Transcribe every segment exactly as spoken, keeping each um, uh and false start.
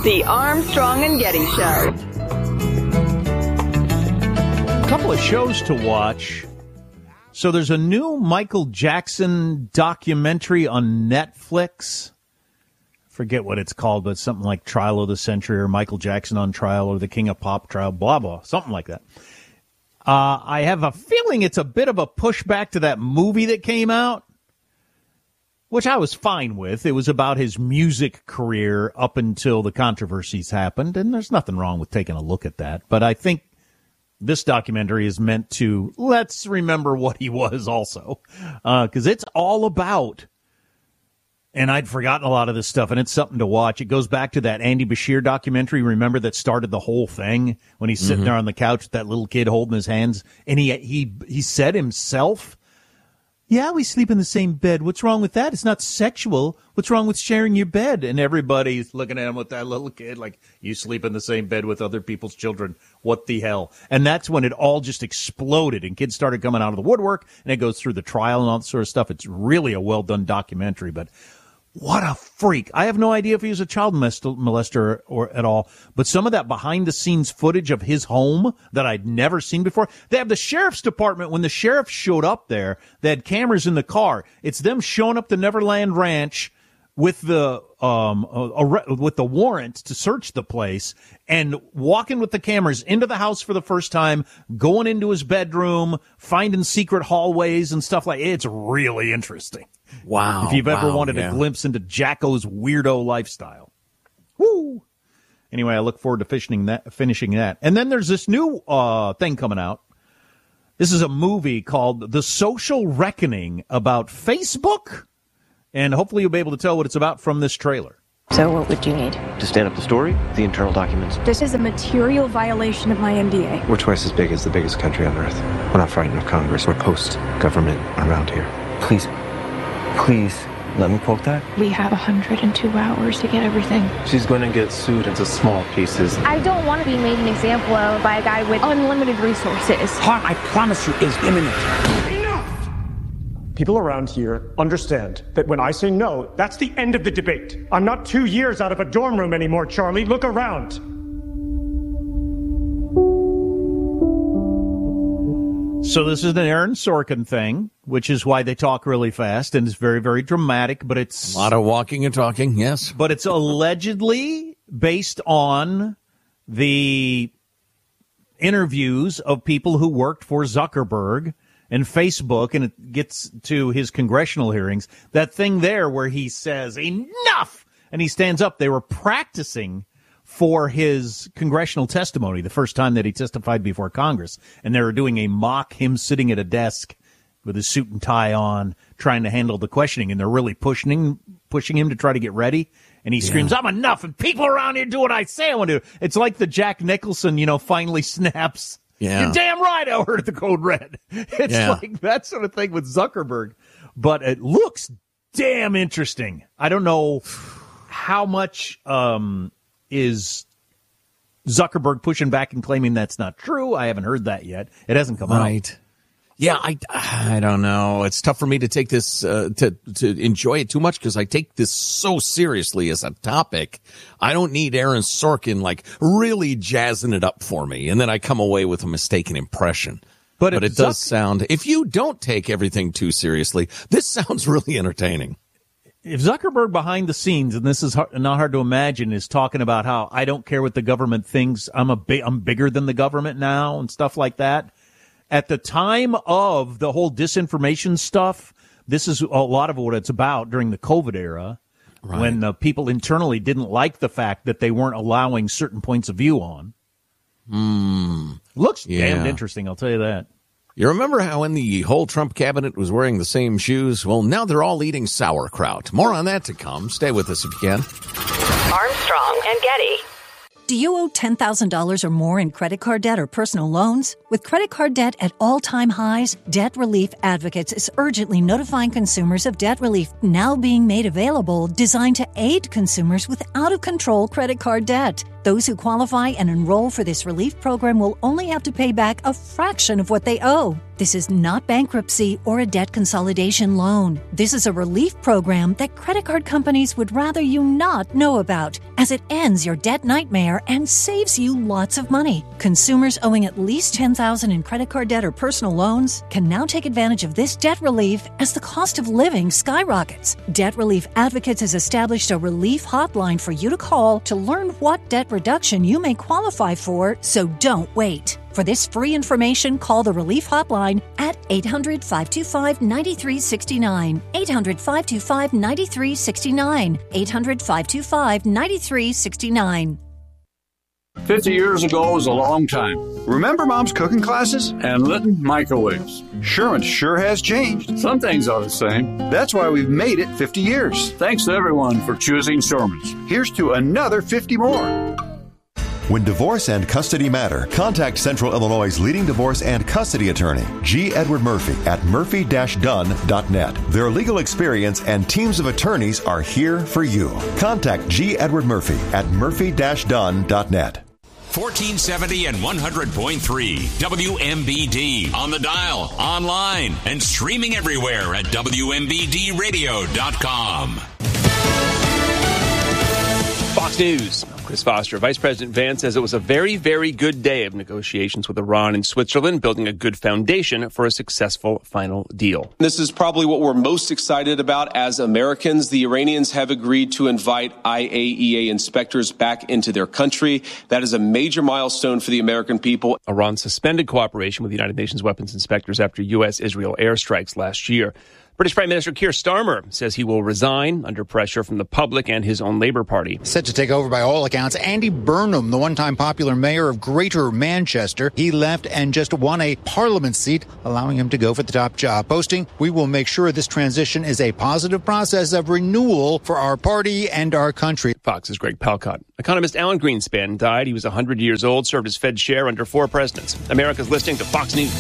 The Armstrong and Getty Show. A couple of shows to watch. So there's a new Michael Jackson documentary on Netflix. Forget what it's called, but something like Trial of the Century or Michael Jackson on Trial or the King of Pop Trial, blah, blah, something like that. Uh, I have a feeling it's a bit of a pushback to that movie that came out, which I was fine with. It was about his music career up until the controversies happened, and there's nothing wrong with taking a look at that. But I think this documentary is meant to, let's remember what he was also, because uh, it's all about, and I'd forgotten a lot of this stuff, and it's something to watch. It goes back to that Andy Bashir documentary, remember, that started the whole thing when he's sitting mm-hmm. there on the couch with that little kid holding his hands, and he he he said himself, yeah, we sleep in the same bed. What's wrong with that? It's not sexual. What's wrong with sharing your bed? And everybody's looking at him with that little kid like, you sleep in the same bed with other people's children. What the hell? And that's when it all just exploded and kids started coming out of the woodwork, and it goes through the trial and all that sort of stuff. It's really a well-done documentary, but what a freak. I have no idea if he was a child molester or, or at all, but some of that behind-the-scenes footage of his home that I'd never seen before. They have the sheriff's department. When the sheriff showed up there, they had cameras in the car. It's them showing up to Neverland Ranch with the um uh, with the warrant to search the place and walking with the cameras into the house for the first time, going into his bedroom, finding secret hallways and stuff like it. It's really interesting. Wow. If you've ever wow, wanted yeah. a glimpse into Jacko's weirdo lifestyle. Woo! Anyway, I look forward to finishing that. Finishing that. And then there's this new uh thing coming out. This is a movie called The Social Reckoning about Facebook. And hopefully you'll be able to tell what it's about from this trailer. So what would you need? To stand up the story, the internal documents. This is a material violation of my N D A. We're twice as big as the biggest country on earth. We're not frightened of Congress. We're post-government around here. Please, please, let me quote that. We have one hundred two hours to get everything. She's going to get sued into small pieces. I don't want to be made an example of by a guy with unlimited resources. Harm, I promise you, is imminent. People around here understand that when I say no, that's the end of the debate. I'm not two years out of a dorm room anymore, Charlie. Look around. So this is an Aaron Sorkin thing, which is why they talk really fast, and it's very, very dramatic, but it's... A lot of walking and talking, yes. But it's allegedly based on the interviews of people who worked for Zuckerberg and Facebook, and it gets to his congressional hearings. That thing there where he says, enough! And he stands up. They were practicing for his congressional testimony the first time that he testified before Congress. And they were doing a mock him sitting at a desk with his suit and tie on, trying to handle the questioning. And they're really pushing him, pushing him to try to get ready. And he yeah. screams, I'm enough, and people around here do what I say I want to do. It's like the Jack Nicholson, you know, finally snaps. Yeah. You're damn right I heard the code red. It's yeah. like that sort of thing with Zuckerberg. But it looks damn interesting. I don't know how much um, is Zuckerberg pushing back and claiming that's not true. I haven't heard that yet. It hasn't come right. out. Yeah, I, I don't know. It's tough for me to take this, uh, to, to enjoy it too much because I take this so seriously as a topic. I don't need Aaron Sorkin, like, really jazzing it up for me. And then I come away with a mistaken impression. But, but it does Zuck- sound, if you don't take everything too seriously, this sounds really entertaining. If Zuckerberg behind the scenes, and this is hard, not hard to imagine, is talking about how I don't care what the government thinks, I'm a big, I'm bigger than the government now and stuff like that. At the time of the whole disinformation stuff, this is a lot of what it's about during the COVID era, right. when uh, people internally didn't like the fact that they weren't allowing certain points of view on. Mm, Looks yeah. damned interesting, I'll tell you that. You remember how when the whole Trump cabinet was wearing the same shoes? Well, now they're all eating sauerkraut. More on that to come. Stay with us if you can. Armstrong and Getty. Do you owe ten thousand dollars or more in credit card debt or personal loans? With credit card debt at all-time highs, Debt Relief Advocates is urgently notifying consumers of debt relief now being made available, designed to aid consumers with out-of-control credit card debt. Those who qualify and enroll for this relief program will only have to pay back a fraction of what they owe. This is not bankruptcy or a debt consolidation loan. This is a relief program that credit card companies would rather you not know about, as it ends your debt nightmare and saves you lots of money. Consumers owing at least ten thousand dollars in credit card debt or personal loans can now take advantage of this debt relief as the cost of living skyrockets. Debt Relief Advocates has established a relief hotline for you to call to learn what debt reduction you may qualify for, so don't wait. For this free information, call the Relief Hotline at eight hundred, five two five, nine three six nine, eight hundred, five two five, nine three six nine, eight hundred, five two five, nine three six nine. Fifty years ago was a long time. Remember Mom's cooking classes? And Litton microwaves. Sherwin sure has changed. Some things are the same. That's why we've made it fifty years. Thanks to everyone for choosing Sherwin's. Here's to another fifty more. When divorce and custody matter, contact Central Illinois' leading divorce and custody attorney, G. Edward Murphy, at murphy dash dunn dot net. Their legal experience and teams of attorneys are here for you. Contact G. Edward Murphy at murphy dash dunn dot net. fourteen seventy and one hundred point three W M B D. On the dial, online, and streaming everywhere at W M B D radio dot com. Fox News. I'm Chris Foster. Vice President Vance says it was a very, very good day of negotiations with Iran and Switzerland, building a good foundation for a successful final deal. This is probably what we're most excited about as Americans. The Iranians have agreed to invite I A E A inspectors back into their country. That is a major milestone for the American people. Iran suspended cooperation with the United Nations weapons inspectors after U S Israel airstrikes last year. British Prime Minister Keir Starmer says he will resign under pressure from the public and his own Labour Party. Set to take over by all accounts, Andy Burnham, the one-time popular mayor of Greater Manchester. He left and just won a parliament seat, allowing him to go for the top job. Posting, "We will make sure this transition is a positive process of renewal for our party and our country." Fox's Greg Palcott. Economist Alan Greenspan died. He was one hundred years old, served as Fed chair under four presidents. America's listening to Fox News.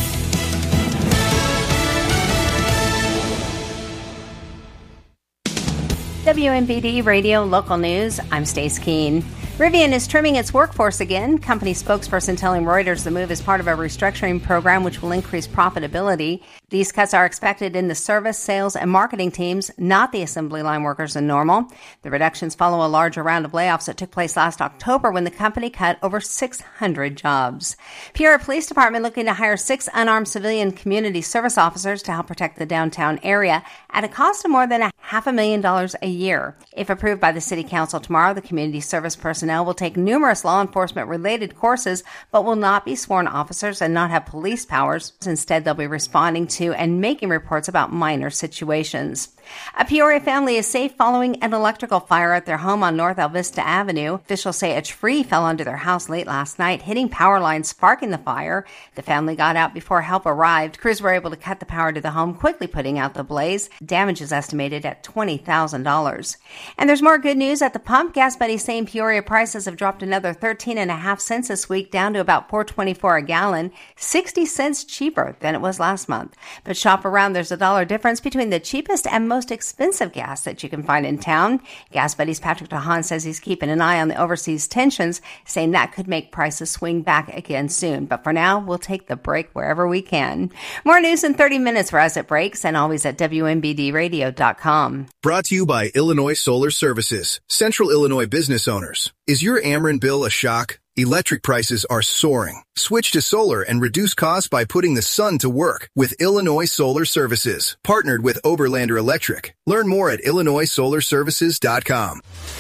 W M B D Radio Local News, I'm Stace Keene. Rivian is trimming its workforce again. Company spokesperson telling Reuters the move is part of a restructuring program which will increase profitability. These cuts are expected in the service, sales, and marketing teams, not the assembly line workers in Normal. The reductions follow a larger round of layoffs that took place last October when the company cut over six hundred jobs. Peoria Police Department looking to hire six unarmed civilian community service officers to help protect the downtown area at a cost of more than a half a million dollars a year. If approved by the City Council tomorrow, the community service personnel will take numerous law enforcement related courses, but will not be sworn officers and not have police powers. Instead, they'll be responding to and making reports about minor situations. A Peoria family is safe following an electrical fire at their home on North Alvista Avenue. Officials say a tree fell under their house late last night, hitting power lines, sparking the fire. The family got out before help arrived. Crews were able to cut the power to the home, quickly putting out the blaze. Damage is estimated at twenty thousand dollars. And there's more good news at the pump. Gas Buddy's saying Peoria prices have dropped another thirteen and a half cents this week, down to about four twenty-four a gallon, sixty cents cheaper than it was last month. But shop around, there's a dollar difference between the cheapest and most expensive gas that you can find in town. Gas Buddy's Patrick DeHaan says he's keeping an eye on the overseas tensions, saying that could make prices swing back again soon. But for now, we'll take the break wherever we can. More news in thirty minutes for As It Breaks, and always at W M B D radio dot com. Brought to you by Illinois Solar Services, Central Illinois business owners. Is your Ameren bill a shock? Electric prices are soaring. Switch to solar and reduce costs by putting the sun to work with Illinois Solar Services, partnered with Oberlander Electric. Learn more at illinois solar services dot com.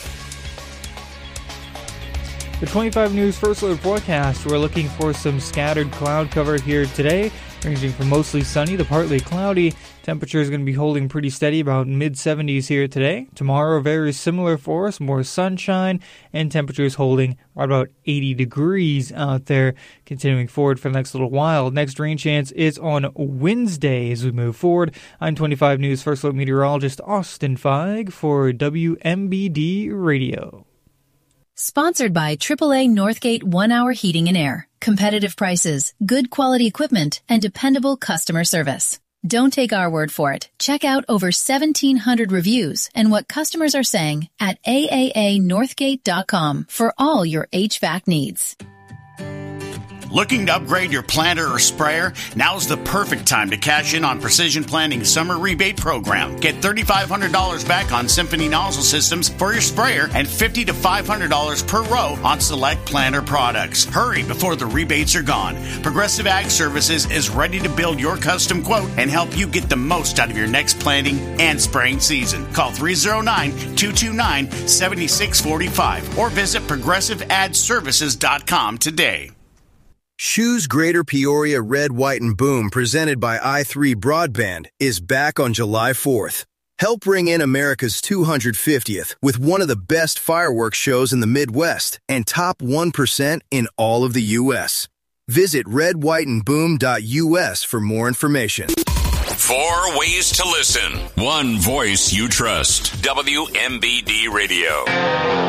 The twenty-five News First Alert forecast, we're looking for some scattered cloud cover here today, ranging from mostly sunny to partly cloudy. Temperature is going to be holding pretty steady, about mid seventies here today. Tomorrow, very similar for us, more sunshine, and temperatures holding right about eighty degrees out there, continuing forward for the next little while. Next rain chance is on Wednesday as we move forward. I'm twenty-five News First Alert meteorologist Austin Feig for W M B D Radio. Sponsored by triple A Northgate One Hour Heating and Air. Competitive prices, good quality equipment, and dependable customer service. Don't take our word for it. Check out over seventeen hundred reviews and what customers are saying at A A A northgate dot com for all your H V A C needs. Looking to upgrade your planter or sprayer? Now's the perfect time to cash in on Precision Planting's summer rebate program. Get three thousand five hundred dollars back on Symphony nozzle systems for your sprayer and fifty to five hundred dollars per row on select planter products. Hurry before the rebates are gone. Progressive Ag Services is ready to build your custom quote and help you get the most out of your next planting and spraying season. Call three oh nine, two two nine, seven six four five or visit progressive ad services dot com today. Shoes Greater Peoria Red, White, and Boom, presented by i three Broadband, is back on July fourth. Help bring in America's two hundred fiftieth with one of the best fireworks shows in the Midwest and top one percent in all of the U S. Visit red white and boom dot U S for more information. Four ways to listen. One voice you trust. W M B D Radio.